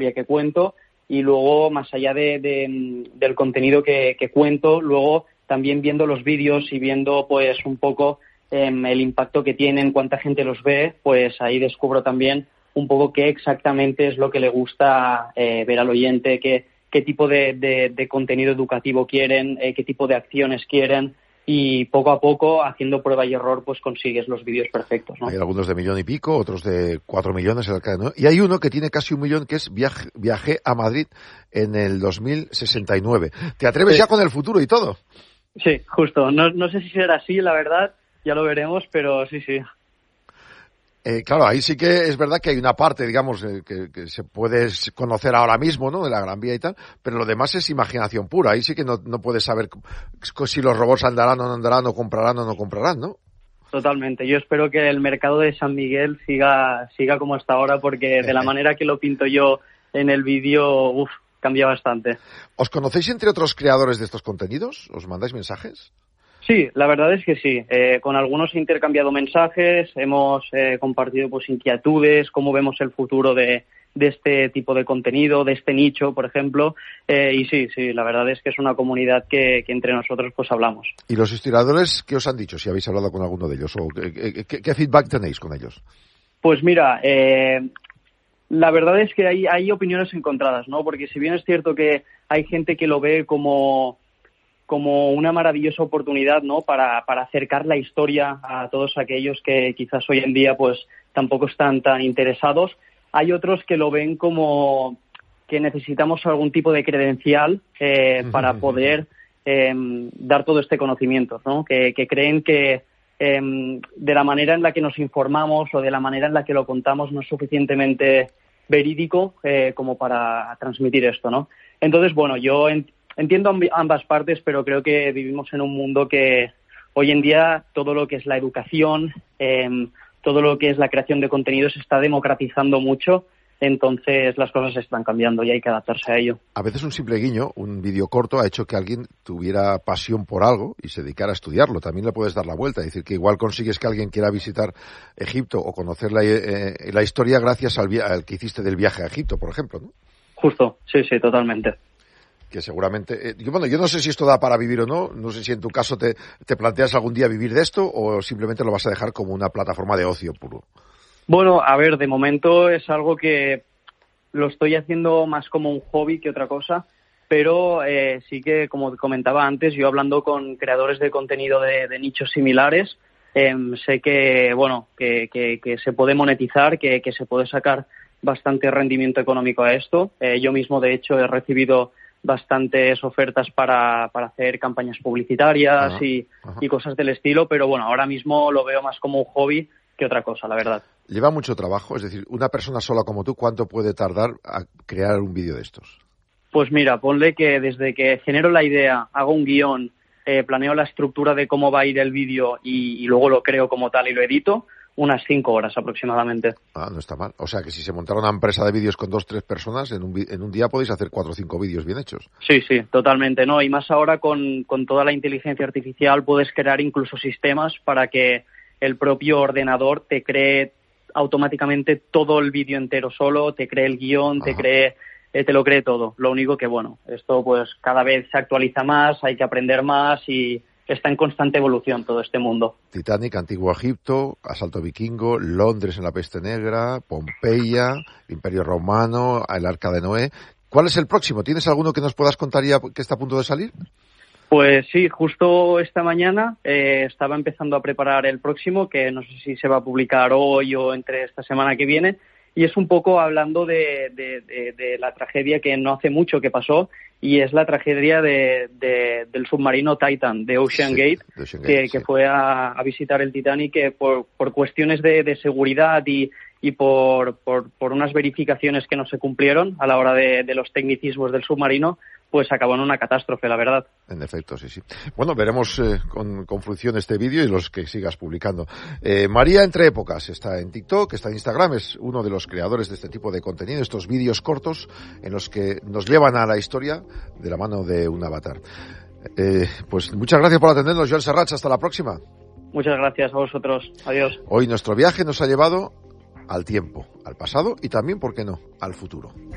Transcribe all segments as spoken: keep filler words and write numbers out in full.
que cuento, y luego, más allá de, de, del contenido que, que cuento, luego también viendo los vídeos y viendo pues un poco eh, el impacto que tienen, cuánta gente los ve, pues ahí descubro también un poco qué exactamente es lo que le gusta eh, ver al oyente, qué, qué tipo de, de, de contenido educativo quieren, eh, qué tipo de acciones quieren, y poco a poco, haciendo prueba y error, pues consigues los vídeos perfectos, ¿no? Hay algunos de millón y pico, otros de cuatro millones, ¿no? Y hay uno que tiene casi un millón, que es viaje, Viajé a Madrid en el dos mil sesenta y nueve. ¿Te atreves sí. ya con el futuro y todo? Sí, justo. No, no sé si será así, la verdad, ya lo veremos, pero sí, sí. Eh, claro, ahí sí que es verdad que hay una parte, digamos, eh, que, que se puede conocer ahora mismo, ¿no?, de la Gran Vía y tal, pero lo demás es imaginación pura. Ahí sí que no, no puedes saber si los robots andarán o no andarán, o comprarán o no comprarán, ¿no? Totalmente. Yo espero que el mercado de San Miguel siga siga como hasta ahora, porque de la manera que lo pinto yo en el vídeo, uff, cambia bastante. ¿Os conocéis entre otros creadores de estos contenidos? ¿Os mandáis mensajes? Sí, la verdad es que sí. Eh, con algunos he intercambiado mensajes, hemos eh, compartido pues inquietudes, cómo vemos el futuro de, de este tipo de contenido, de este nicho, por ejemplo. Eh, y sí, sí, la verdad es que es una comunidad que, que entre nosotros pues hablamos. ¿Y los historiadores qué os han dicho, si habéis hablado con alguno de ellos? ¿O qué, qué, qué feedback tenéis con ellos? Pues mira, eh, la verdad es que hay, hay opiniones encontradas, ¿no? Porque si bien es cierto que hay gente que lo ve como... como una maravillosa oportunidad, ¿no?, para, para acercar la historia a todos aquellos que quizás hoy en día pues tampoco están tan interesados. Hay otros que lo ven como que necesitamos algún tipo de credencial eh, para poder eh, dar todo este conocimiento, ¿no?, que, que creen que eh, de la manera en la que nos informamos o de la manera en la que lo contamos no es suficientemente verídico eh, como para transmitir esto, ¿no? Entonces, bueno, yo... En, Entiendo ambas partes, pero creo que vivimos en un mundo que hoy en día todo lo que es la educación, eh, todo lo que es la creación de contenidos se está democratizando mucho, entonces las cosas están cambiando y hay que adaptarse a ello. A veces un simple guiño, un vídeo corto, ha hecho que alguien tuviera pasión por algo y se dedicara a estudiarlo. También le puedes dar la vuelta, es decir, que igual consigues que alguien quiera visitar Egipto o conocer la, eh, la historia gracias al, al que hiciste del viaje a Egipto, por ejemplo, ¿no? Justo, sí, sí, totalmente. Que seguramente, eh, yo, bueno, yo no sé si esto da para vivir o no, no sé si en tu caso te, te planteas algún día vivir de esto o simplemente lo vas a dejar como una plataforma de ocio puro. Bueno, a ver, de momento es algo que lo estoy haciendo más como un hobby que otra cosa, pero eh, sí que, como comentaba antes, yo hablando con creadores de contenido de, de nichos similares, eh, sé que, bueno, que, que, que se puede monetizar, que, que se puede sacar bastante rendimiento económico a esto. Eh, yo mismo, de hecho, he recibido bastantes ofertas para, para hacer campañas publicitarias ajá, y, ajá. y cosas del estilo, pero bueno, ahora mismo lo veo más como un hobby que otra cosa, la verdad. ¿Lleva mucho trabajo? Es decir, una persona sola como tú, ¿cuánto puede tardar a crear un vídeo de estos? Pues mira, ponle que desde que genero la idea, hago un guión, eh, planeo la estructura de cómo va a ir el vídeo y, y luego lo creo como tal y lo edito, unas cinco horas aproximadamente. Ah, no está mal. O sea, que si se montara una empresa de vídeos con dos, tres personas, en un, en un día podéis hacer cuatro o cinco vídeos bien hechos. Sí, sí, totalmente, ¿no? Y más ahora con, con toda la inteligencia artificial puedes crear incluso sistemas para que el propio ordenador te cree automáticamente todo el vídeo entero solo, te cree el guión, te cree, eh, te lo cree todo. Lo único que, bueno, esto pues cada vez se actualiza más, hay que aprender más y está en constante evolución todo este mundo. Titanic, Antiguo Egipto, Asalto Vikingo, Londres en la Peste Negra, Pompeya, Imperio Romano, el Arca de Noé. ¿Cuál es el próximo? ¿Tienes alguno que nos puedas contar ya que está a punto de salir? Pues sí, justo esta mañana eh, estaba empezando a preparar el próximo, que no sé si se va a publicar hoy o entre esta semana que viene, y es un poco hablando de, de, de, de la tragedia que no hace mucho que pasó, y es la tragedia de, de, del submarino Titan, de Ocean Gate, sí, Ocean Gate que, sí. que fue a, a visitar el Titanic, que por, por cuestiones de, de seguridad y, y por, por, por unas verificaciones que no se cumplieron a la hora de, de los tecnicismos del submarino, pues acabó en una catástrofe, la verdad. En efecto, sí, sí. Bueno, veremos eh, con, con fruición este vídeo y los que sigas publicando. Eh, María Entre Épocas está en TikTok, está en Instagram, es uno de los creadores de este tipo de contenido, estos vídeos cortos en los que nos llevan a la historia de la mano de un avatar. Eh, pues muchas gracias por atendernos, Joan Serrats, hasta la próxima. Muchas gracias a vosotros, adiós. Hoy nuestro viaje nos ha llevado al tiempo, al pasado y también, ¿por qué no?, al futuro.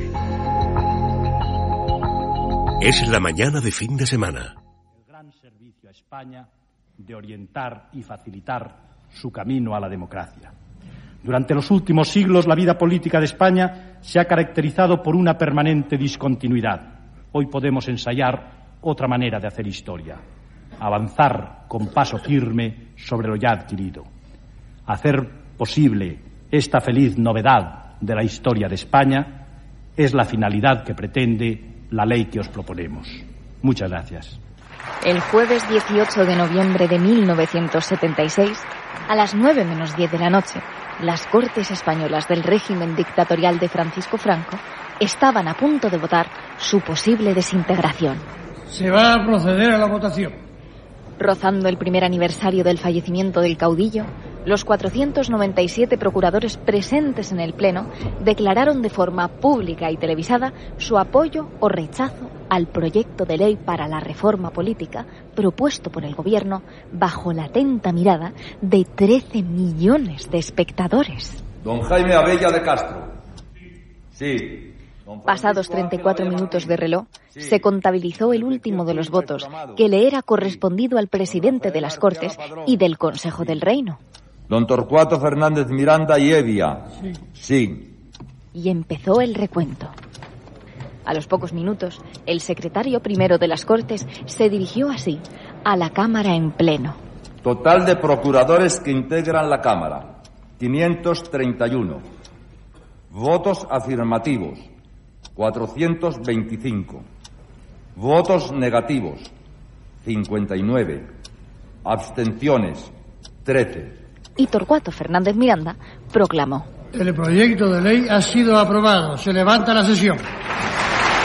Es la mañana de fin de semana. El gran servicio a España de orientar y facilitar su camino a la democracia. Durante los últimos siglos, la vida política de España se ha caracterizado por una permanente discontinuidad. Hoy podemos ensayar otra manera de hacer historia. Avanzar con paso firme sobre lo ya adquirido. Hacer posible esta feliz novedad de la historia de España es la finalidad que pretende la ley que os proponemos. Muchas gracias. El jueves dieciocho de noviembre de mil novecientos setenta y seis, a las nueve menos diez de la noche, las Cortes Españolas del régimen dictatorial de Francisco Franco estaban a punto de votar su posible desintegración. Se va a proceder a la votación. Rozando el primer aniversario del fallecimiento del caudillo, los cuatrocientos noventa y siete procuradores presentes en el Pleno declararon de forma pública y televisada su apoyo o rechazo al proyecto de ley para la reforma política propuesto por el Gobierno bajo la atenta mirada de trece millones de espectadores. Don Jaime Abella de Castro. Sí. Pasados treinta y cuatro minutos de reloj, se contabilizó el último de los votos que le era correspondido al presidente de las Cortes y del Consejo del Reino. Don Torcuato Fernández Miranda y Evia. Sí. Sí. Y empezó el recuento. A los pocos minutos, el secretario primero de las Cortes se dirigió así a la Cámara en pleno. Total de procuradores que integran la Cámara, quinientos treinta y uno. Votos afirmativos, cuatrocientos veinticinco. Votos negativos, cincuenta y nueve. Abstenciones, trece. Y Torcuato Fernández Miranda proclamó: el proyecto de ley ha sido aprobado. Se levanta la sesión.